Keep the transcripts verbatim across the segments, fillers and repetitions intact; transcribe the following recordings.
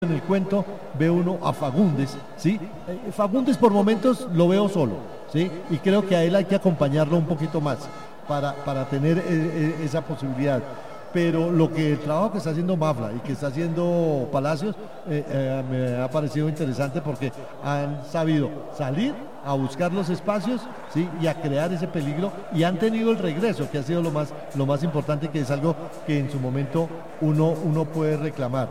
en el cuento, ve uno a Fagundes, ¿sí? Eh, Fagundes por momentos lo veo solo, ¿sí? Y creo que a él hay que acompañarlo un poquito más para, para tener eh, eh, esa posibilidad. Pero lo que el trabajo que está haciendo Mafla y que está haciendo Palacios eh, eh, me ha parecido interesante porque han sabido salir a buscar los espacios, ¿sí? Y a crear ese peligro y han tenido el regreso, que ha sido lo más, lo más importante, que es algo que en su momento uno, uno puede reclamar.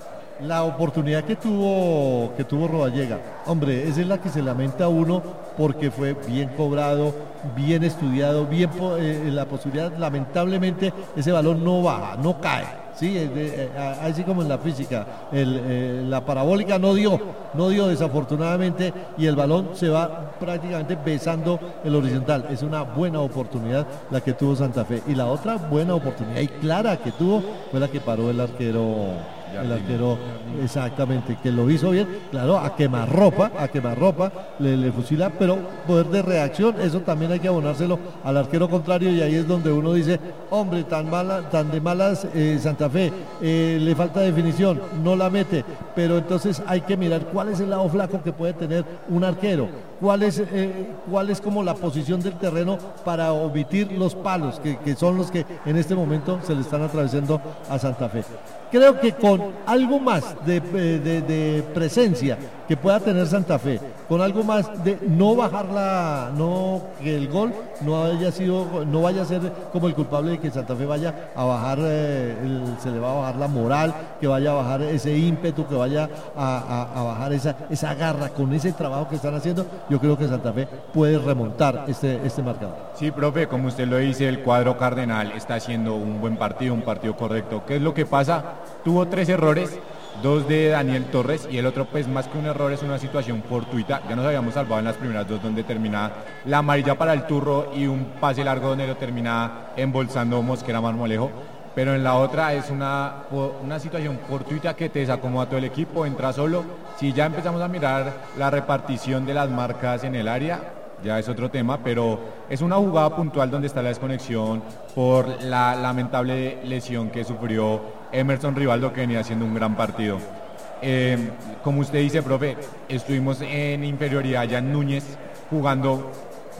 La oportunidad que tuvo que tuvo Rodallega, hombre, esa es la que se lamenta uno porque fue bien cobrado, bien estudiado, bien eh, la posibilidad, lamentablemente ese balón no baja, no cae, sí, eh, eh, así como en la física, el, eh, la parabólica no dio, no dio desafortunadamente y el balón se va prácticamente besando el horizontal. Es una buena oportunidad la que tuvo Santa Fe y la otra buena oportunidad y clara que tuvo fue la que paró el arquero. El arquero, exactamente, que lo hizo bien, claro, a quemarropa, a quemarropa, le, le fusila, pero poder de reacción, eso también hay que abonárselo al arquero contrario y ahí es donde uno dice, hombre, tan mala, tan de malas eh, Santa Fe, eh, le falta definición, no la mete, pero entonces hay que mirar cuál es el lado flaco que puede tener un arquero, cuál es, eh, cuál es como la posición del terreno para omitir los palos, que, que son los que en este momento se le están atravesando a Santa Fe. Creo que con algo más de, de, de presencia que pueda tener Santa Fe, con algo más de no bajar la, no que el gol no haya sido, no vaya a ser como el culpable de que Santa Fe vaya a bajar, eh, el, se le va a bajar la moral, que vaya a bajar ese ímpetu, que vaya a, a, a bajar esa, esa garra con ese trabajo que están haciendo. Yo creo que Santa Fe puede remontar este, este marcador. Sí, profe, como usted lo dice, el cuadro cardenal está haciendo un buen partido, un partido correcto. ¿Qué es lo que pasa? Tuvo tres errores, dos de Daniel Torres y el otro, pues más que un error, es una situación fortuita. Ya nos habíamos salvado en las primeras dos, donde termina la amarilla para el Turro y un pase largo donde lo termina embolsando Mosquera Marmolejo. Pero en la otra es una, una situación fortuita que te desacomoda todo el equipo, entra solo. Si ya empezamos a mirar la repartición de las marcas en el área, ya es otro tema, pero es una jugada puntual donde está la desconexión por la lamentable lesión que sufrió Emerson Rivaldo, que venía haciendo un gran partido. Eh, como usted dice, profe, estuvimos en inferioridad ya en Núñez jugando,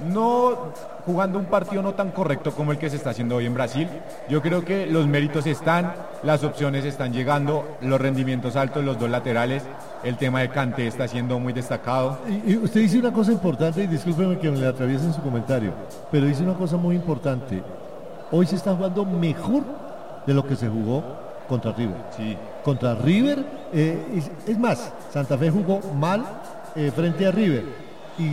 no jugando un partido no tan correcto como el que se está haciendo hoy en Brasil. Yo creo que los méritos están, las opciones están llegando, los rendimientos altos, los dos laterales. El tema de Kanté está siendo muy destacado. Y, y usted dice una cosa importante, y discúlpeme que me le atraviese en su comentario, pero dice una cosa muy importante. Hoy se está jugando mejor de lo que se jugó contra River. Sí. Contra River, eh, es, es más, Santa Fe jugó mal eh, frente a River. Y,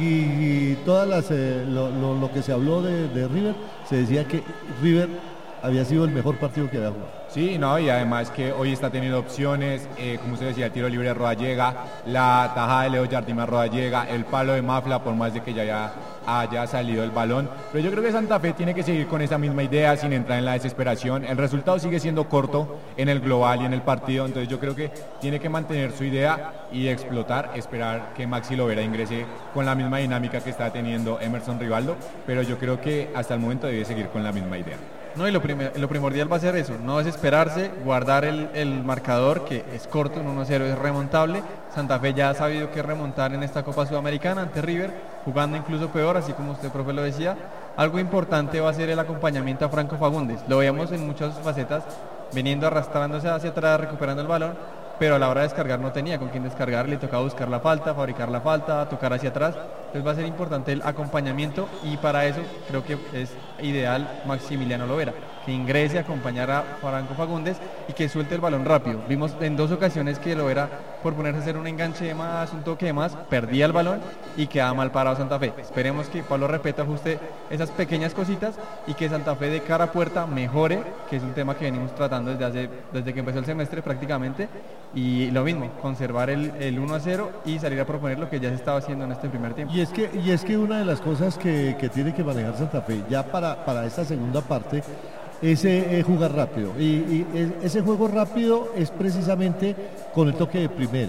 y todas las eh, lo, lo, lo que se habló de, de River, se decía que River había sido el mejor partido que había jugado. Sí, no, y además que hoy está teniendo opciones, eh, como usted decía, el tiro libre de Rodallega, la tajada de Leo Jardín a Rodallega, el palo de Mafla, por más de que ya haya, haya salido el balón. Pero yo creo que Santa Fe tiene que seguir con esa misma idea, sin entrar en la desesperación. El resultado sigue siendo corto en el global y en el partido, entonces yo creo que tiene que mantener su idea y explotar, esperar que Maxi Lovera ingrese con la misma dinámica que está teniendo Emerson Rivaldo, pero yo creo que hasta el momento debe seguir con la misma idea. No, y lo, prim- lo primordial va a ser eso, no desesperarse, guardar el, el marcador, que es corto, un uno cero es remontable. Santa Fe ya ha sabido que remontar en esta Copa Sudamericana ante River, jugando incluso peor, así como usted, profe, lo decía. Algo importante va a ser el acompañamiento a Franco Fagundes. Lo veíamos en muchas facetas, viniendo arrastrándose hacia atrás, recuperando el balón, pero a la hora de descargar no tenía con quién descargar, le tocaba buscar la falta, fabricar la falta, tocar hacia atrás. Entonces va a ser importante el acompañamiento y para eso creo que es ideal Maximiliano Lovera, que ingrese a acompañar a Franco Fagundes y que suelte el balón rápido. Vimos en dos ocasiones que Lovera, por ponerse a hacer un enganche de más, un toque de más, perdía el balón y quedaba mal parado Santa Fe. Esperemos que Pablo Repeta ajuste esas pequeñas cositas y que Santa Fe de cara a puerta mejore, que es un tema que venimos tratando desde, hace, desde que empezó el semestre prácticamente. Y lo mismo, conservar el, el uno a cero y salir a proponer lo que ya se estaba haciendo en este primer tiempo. Y es que, y es que una de las cosas que, que tiene que manejar Santa Fe ya para, para esta segunda parte es eh, jugar rápido. Y, y ese juego rápido es precisamente con el toque de primera.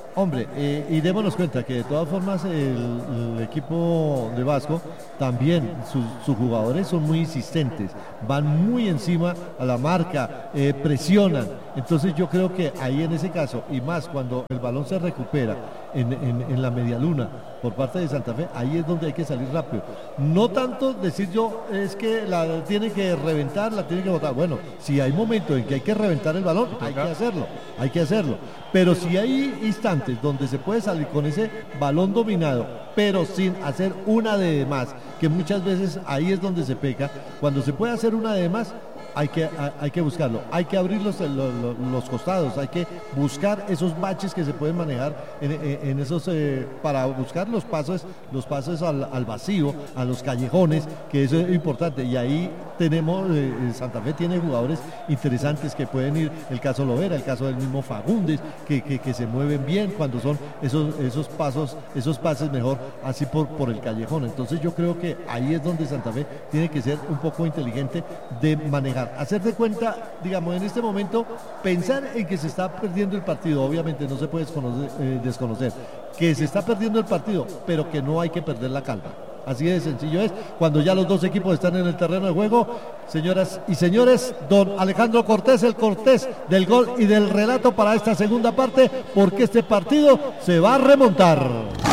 Hombre, eh, y démonos cuenta que de todas formas el, el equipo de Vasco también, sus, sus jugadores son muy insistentes, van muy encima a la marca, eh, presionan. Entonces yo creo que ahí en ese caso, y más cuando el balón se recupera en, en, en la medialuna por parte de Santa Fe, ahí es donde hay que salir rápido. No tanto decir yo, es que la tiene que reventar, la tiene que botar. Bueno, si hay momentos en que hay que reventar el balón, hay que hacerlo, hay que hacerlo. Pero si hay instantes donde se puede salir con ese balón dominado, pero sin hacer una de más, que muchas veces ahí es donde se peca, cuando se puede hacer una de más, hay que, hay que buscarlo, hay que abrir los, los, los costados, hay que buscar esos baches que se pueden manejar en, en, en esos, eh, para buscar los pasos, los pasos al, al vacío, a los callejones, que eso es importante, y ahí tenemos, eh, Santa Fe tiene jugadores interesantes que pueden ir, el caso Lovera, el caso del mismo Fagundes, que, que, que se mueven bien cuando son esos, esos pasos, esos pases mejor, así por, por el callejón. Entonces yo creo que ahí es donde Santa Fe tiene que ser un poco inteligente de manejar. Hacer de cuenta, digamos, en este momento, pensar en que se está perdiendo el partido, obviamente no se puede desconocer, eh, desconocer, que se está perdiendo el partido, pero que no hay que perder la calma. Así de sencillo es, cuando ya los dos equipos están en el terreno de juego. Señoras y señores, don Alejandro Cortés, el Cortés del gol y del relato para esta segunda parte, porque este partido se va a remontar.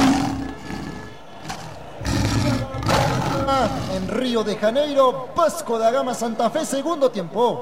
En Río de Janeiro, Vasco da Gama, Santa Fe, segundo tiempo.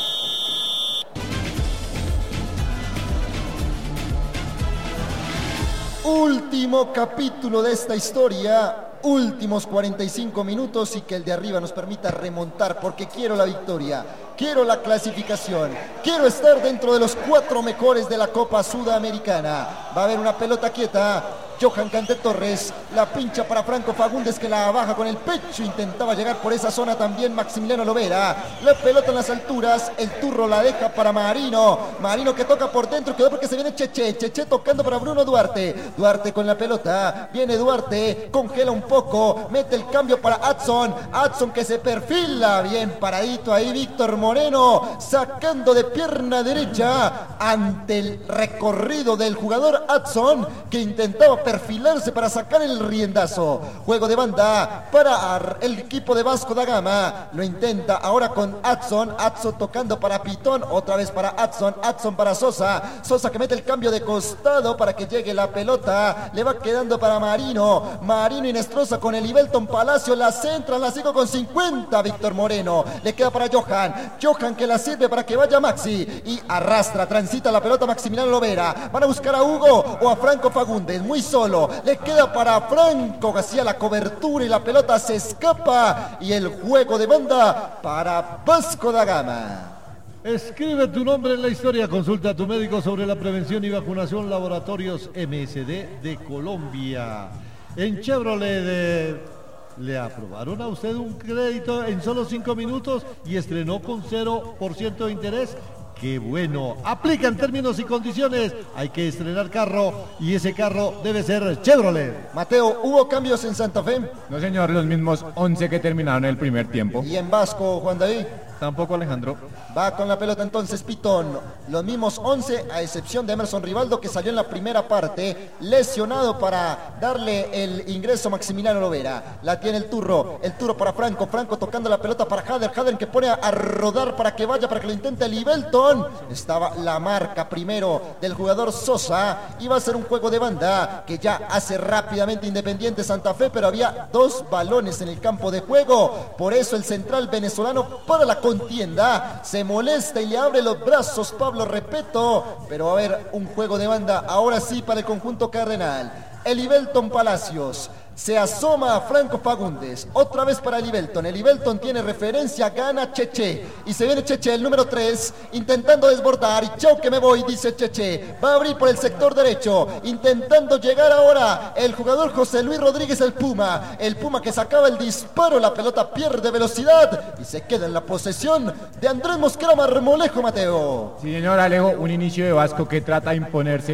Último capítulo de esta historia, últimos cuarenta y cinco minutos, y que el de arriba nos permita remontar, porque quiero la victoria, quiero la clasificación, quiero estar dentro de los cuatro mejores de la Copa Sudamericana. Va a haber una pelota quieta. Johan Cante Torres la pincha para Franco Fagundes, que la baja con el pecho, intentaba llegar por esa zona también Maximiliano Lovera. La pelota en las alturas, el turro la deja para Marino, Marino que toca por dentro, quedó porque se viene Cheche, Cheche tocando para Bruno Duarte, Duarte con la pelota, viene Duarte, congela un poco, mete el cambio para Adson, Adson que se perfila, bien paradito ahí Víctor Moreno, sacando de pierna derecha ante el recorrido del jugador Adson, que intentaba perfilarse para sacar el riendazo. Juego de banda para el equipo de Vasco da Gama, lo intenta ahora con Adson, Adson tocando para Pitón, otra vez para Adson, Adson para Sosa, Sosa que mete el cambio de costado para que llegue la pelota, le va quedando para Marino, Marino Inestrosa con el Ibelton Palacio, la centra, la sigo con cincuenta, Víctor Moreno, le queda para Johan, Johan que la sirve para que vaya Maxi, y arrastra, transita la pelota Maximiliano Lovera, van a buscar a Hugo o a Franco Fagundes, muy solo, le queda para Franco, que hacía la cobertura y la pelota se escapa, y el juego de banda para Vasco da Gama. Escribe tu nombre en la historia, consulta a tu médico sobre la prevención y vacunación. Laboratorios M S D de Colombia. En Chevrolet de... le aprobaron a usted un crédito en solo cinco minutos y estrenó con cero por ciento de interés. ¡Qué bueno! Aplica en términos y condiciones. Hay que estrenar carro y ese carro debe ser Chevrolet. Mateo, ¿hubo cambios en Santa Fe? No, señor, los mismos once que terminaron el primer tiempo. ¿Y en Vasco, Juan David? Tampoco, Alejandro. Va con la pelota entonces Pitón. Los mismos once, a excepción de Emerson Rivaldo, que salió en la primera parte, lesionado, para darle el ingreso a Maximiliano Lovera. La tiene el turro, el turro para Franco, Franco tocando la pelota para Hader, Hader que pone a, a rodar para que vaya, para que lo intente el Ibelton. Estaba la marca primero del jugador Sosa, y va a ser un juego de banda que ya hace rápidamente Independiente Santa Fe, pero había dos balones en el campo de juego, por eso el central venezolano para la contienda se molesta y le abre los brazos Pablo Repeto, pero va a haber un juego de banda ahora sí para el conjunto cardenal. El Ibelton Palacios se asoma a Franco Fagundes, otra vez para el Ibelton. El Ibelton tiene referencia, gana Cheche, y se viene Cheche, el número tres, intentando desbordar, y chau que me voy, dice Cheche, va a abrir por el sector derecho, intentando llegar ahora el jugador José Luis Rodríguez, el Puma, el Puma que sacaba el disparo, la pelota pierde velocidad, y se queda en la posesión de Andrés Mosquera Marmolejo, Mateo. Sí, señor Alejo, un inicio de Vasco que trata de imponerse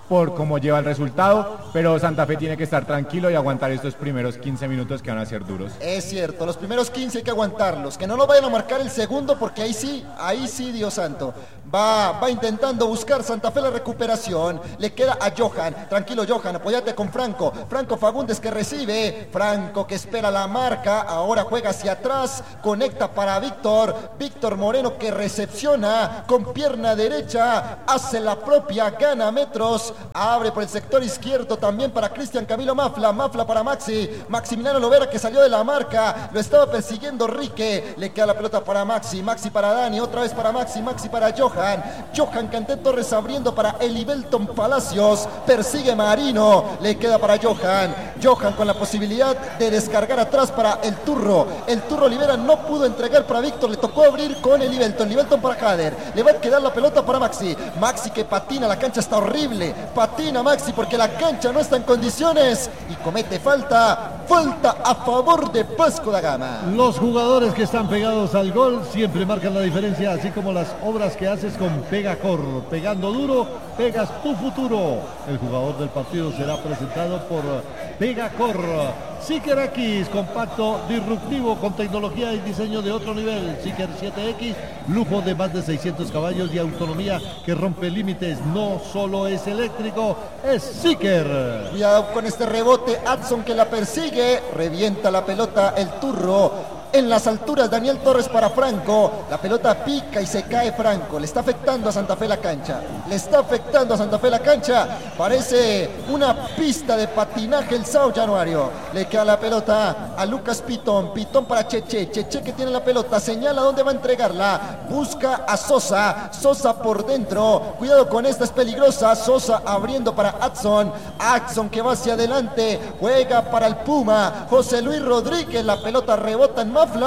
por cómo lleva el resultado, pero Santa Fe tiene que estar tranquilo y aguantar estos primeros quince minutos que van a ser duros. Es cierto, los primeros quince hay que aguantarlos, que no nos vayan a marcar el segundo porque ahí sí, ahí sí, Dios santo. Va, va intentando buscar Santa Fe la recuperación, le queda a Johan, tranquilo Johan, apóyate con Franco, Franco Fagundes que recibe, Franco que espera la marca, ahora juega hacia atrás, conecta para Víctor, Víctor Moreno que recepciona con pierna derecha, hace la propia, gana metros, abre por el sector izquierdo también para Cristian Camilo Mafla, Mafla para Maxi, Maximiliano Lovera que salió de la marca, lo estaba persiguiendo Rique, le queda la pelota para Maxi, Maxi para Dani, otra vez para Maxi, Maxi para Johan, Johan Canté Torres abriendo para Elibelton Palacios, persigue Marino, le queda para Johan, Johan con la posibilidad de descargar atrás para el Turro, el Turro Olivera no pudo entregar para Víctor, le tocó abrir con Elibelton, Elibelton para Jader, le va a quedar la pelota para Maxi, Maxi que patina, la cancha está horrible, patina Maxi porque la cancha no está en condiciones y comete falta, falta a favor de Vasco da Gama. Los jugadores que están pegados al gol siempre marcan la diferencia, así como las obras que haces con Pegacor, pegando duro, pegas tu futuro. El jugador del partido será presentado por Pegacor. Seeker X, compacto, disruptivo, con tecnología y diseño de otro nivel. Seeker siete X, lujo de más de seiscientos caballos y autonomía que rompe límites. No solo es eléctrico, es Seeker. Cuidado con este rebote, Adson que la persigue, revienta la pelota el Turro. En las alturas, Daniel Torres para Franco. La pelota pica y se cae Franco. Le está afectando a Santa Fe la cancha. Le está afectando a Santa Fe la cancha. Parece una pista de patinaje el Sao Januario. Le queda la pelota a Lucas Pitón. Pitón para Cheche. Cheche que tiene la pelota. Señala dónde va a entregarla. Busca a Sosa. Sosa por dentro. Cuidado con esta, es peligrosa. Sosa abriendo para Adson. Adson que va hacia adelante. Juega para el Puma. José Luis Rodríguez. La pelota rebota en Mafla.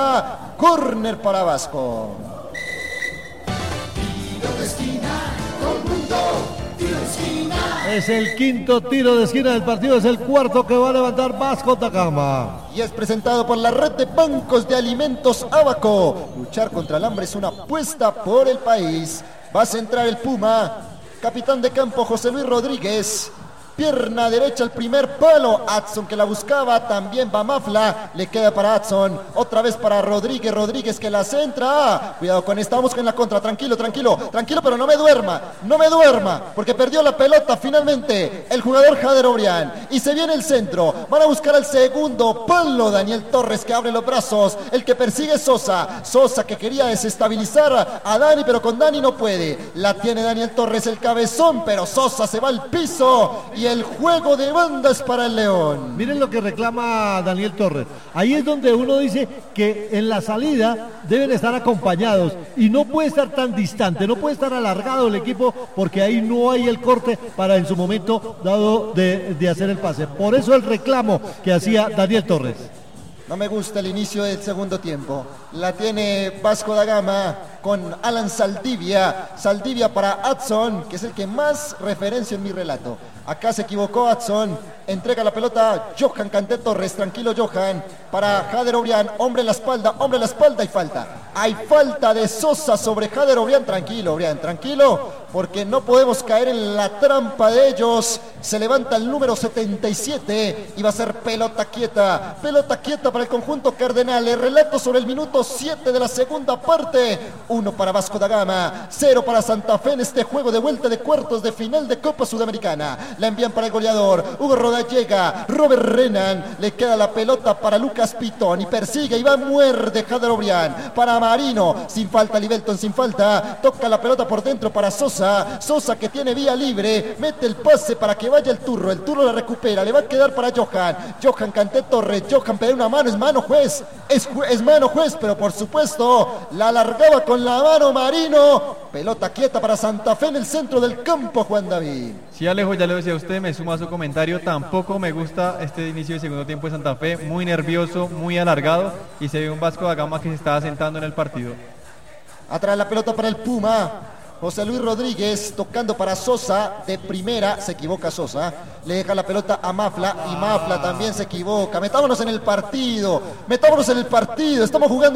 Córner para Vasco. Es el quinto tiro de esquina del partido, es el cuarto que va a levantar Vasco da Gama. Y es presentado por la red de bancos de alimentos Abaco. Luchar contra el hambre es una apuesta por el país. Va a centrar el Puma. Capitán de campo José Luis Rodríguez. Pierna derecha al primer palo, Adson que la buscaba, también va Mafla, le queda para Adson, otra vez para Rodríguez, Rodríguez que la centra, cuidado con esta, vamos con la contra, tranquilo, tranquilo, tranquilo, pero no me duerma, no me duerma, porque perdió la pelota finalmente el jugador Jader Obrián, y se viene el centro, van a buscar al segundo palo, Daniel Torres que abre los brazos, el que persigue Sosa, Sosa que quería desestabilizar a Dani, pero con Dani no puede, la tiene Daniel Torres, el cabezón, pero Sosa se va al piso, y el juego de bandas para el León. Miren lo que reclama Daniel Torres. Ahí es donde uno dice que en la salida deben estar acompañados y no puede estar tan distante, no puede estar alargado el equipo porque ahí no hay el corte para en su momento dado de, de hacer el pase. Por eso el reclamo que hacía Daniel Torres. No me gusta el inicio del segundo tiempo. La tiene Vasco da Gama con Alan Saldivia. Saldivia para Adson, que es el que más referencio en mi relato. Acá se equivocó Adson. Entrega la pelota a Johan Canté Torres. Tranquilo Johan. Para Jader Obrián. Hombre en la espalda. Hombre en la espalda y falta. Hay falta de Sosa sobre Jader Obrián. Tranquilo Obrián. Tranquilo. Porque no podemos caer en la trampa de ellos. Se levanta el número setenta y siete. Y va a ser pelota quieta. Pelota quieta para el conjunto cardenal. El relato sobre el minuto siete de la segunda parte. Uno para Vasco da Gama. Cero para Santa Fe en este juego de vuelta de cuartos de final de Copa Sudamericana. La envían para el goleador. Hugo Roda llega. Robert Renan. Le queda la pelota para Lucas Pitón. Y persigue y va a muerde Jader Obrián. Para Marino. Sin falta Libelton. Sin falta. Toca la pelota por dentro para Sosa. Sosa que tiene vía libre. Mete el pase para que vaya el Turro. El Turro la recupera. Le va a quedar para Johan. Johan Canté Torres. Johan pide una mano. Es mano juez. Es, es mano juez. Pero por supuesto la alargaba con la mano Marino. Pelota quieta para Santa Fe en el centro del campo, Juan David. Sí, Alejo, ya lo decía usted, me suma a su comentario. Tampoco me gusta este inicio de segundo tiempo de Santa Fe. Muy nervioso, muy alargado. Y se ve un Vasco da Gama que se está asentando en el partido. Atrás la pelota para el Puma. José Luis Rodríguez tocando para Sosa de primera, se equivoca Sosa, le deja la pelota a Mafla y Mafla también se equivoca. Metámonos en el partido, metámonos en el partido, estamos jugando